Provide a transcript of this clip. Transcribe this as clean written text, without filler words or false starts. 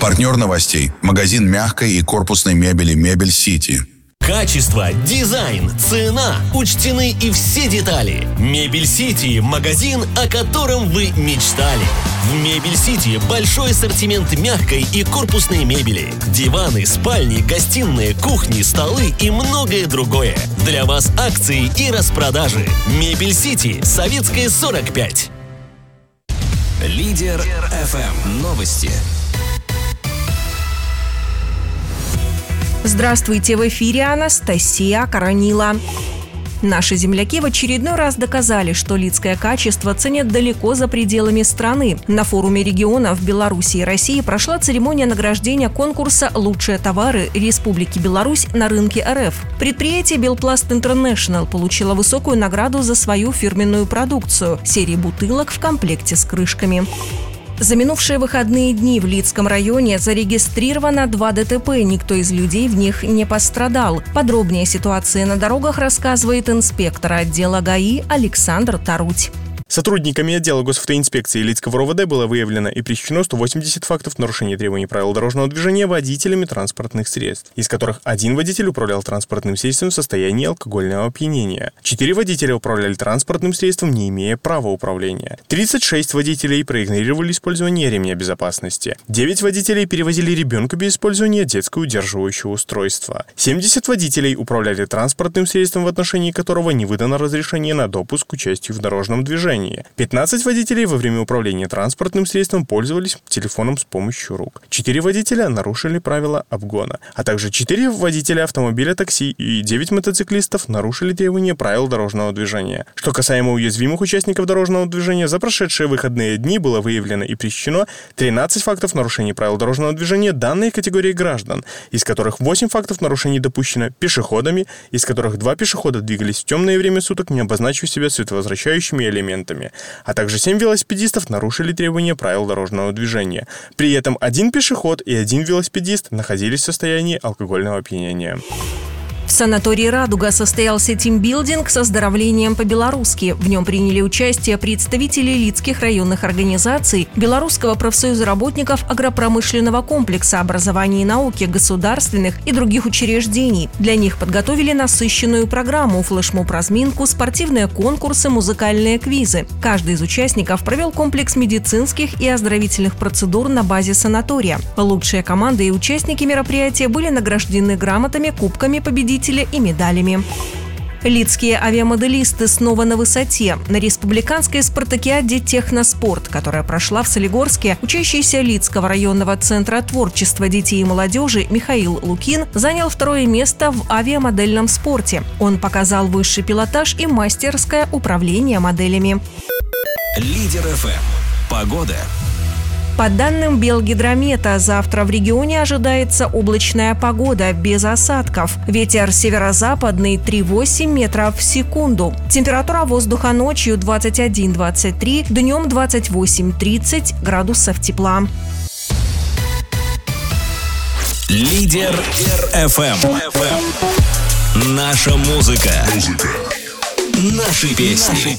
Партнер новостей – магазин мягкой и корпусной мебели «Мебель Сити». Качество, дизайн, цена – учтены и все детали. «Мебель Сити» – магазин, о котором вы мечтали. В «Мебель Сити» большой ассортимент мягкой и корпусной мебели. Диваны, спальни, гостиные, кухни, столы и многое другое. Для вас акции и распродажи. «Мебель Сити», Советская, 45. Лидер ФМ. Новости. Здравствуйте, в эфире Анастасия Коронила. Наши земляки в очередной раз доказали, что лидское качество ценят далеко за пределами страны. На форуме регионов Беларуси и России прошла церемония награждения конкурса «Лучшие товары Республики Беларусь на рынке РФ». Предприятие «Белпласт Интернешнл» получило высокую награду за свою фирменную продукцию – серии бутылок в комплекте с крышками. За минувшие выходные дни в Лидском районе зарегистрировано 2 ДТП, никто из людей в них не пострадал. Подробнее о ситуации на дорогах рассказывает инспектор отдела ГАИ Александр Таруть. Сотрудниками отдела госавтоинспекции Лидского РОВД было выявлено и пресечено 180 фактов нарушения требований правил дорожного движения водителями транспортных средств, из которых 1 водитель управлял транспортным средством в состоянии алкогольного опьянения, 4 водителя управляли транспортным средством, не имея права управления, 36 водителей проигнорировали использование ремня безопасности, 9 водителей перевозили ребенка без использования детского удерживающего устройства, 70 водителей управляли транспортным средством, в отношении которого не выдано разрешение на допуск к участию в дорожном движении. 15 водителей во время управления транспортным средством пользовались телефоном с помощью рук. 4 водителя нарушили правила обгона, а также 4 водителя автомобиля такси и 9 мотоциклистов нарушили требования правил дорожного движения. Что касаемо уязвимых участников дорожного движения, за прошедшие выходные дни было выявлено и пресечено 13 фактов нарушений правил дорожного движения данной категории граждан, из которых 8 фактов нарушений допущено пешеходами, из которых 2 пешехода двигались в темное время суток, не обозначив себя световозвращающими элементами, а также 7 велосипедистов нарушили требования правил дорожного движения. При этом 1 пешеход и 1 велосипедист находились в состоянии алкогольного опьянения. В санатории «Радуга» состоялся тимбилдинг с оздоровлением по-белорусски. В нем приняли участие представители лидских районных организаций, Белорусского профсоюза работников агропромышленного комплекса образования и науки, государственных и других учреждений. Для них подготовили насыщенную программу, флешмоб-разминку, спортивные конкурсы, музыкальные квизы. Каждый из участников провел комплекс медицинских и оздоровительных процедур на базе санатория. Лучшие команды и участники мероприятия были награждены грамотами, кубками победителей и медалями. Лидские авиамоделисты снова на высоте. На республиканской спартакиаде «Техноспорт», которая прошла в Солигорске, учащийся Лидского районного центра творчества детей и молодежи Михаил Лукин занял 2 место в авиамодельном спорте. Он показал высший пилотаж и мастерское управление моделями. Лидер ФМ. Погода. По данным Белгидромета, завтра в регионе ожидается облачная погода, без осадков. Ветер северо-западный 3,8 метров в секунду. Температура воздуха ночью 21-23, днем 28-30 градусов тепла. Лидер ФМ. Наша музыка. Наши песни.